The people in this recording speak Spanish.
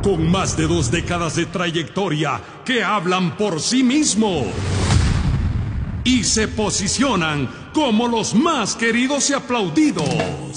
con más de 2 décadas de trayectoria que hablan por sí mismos y se posicionan como los más queridos y aplaudidos.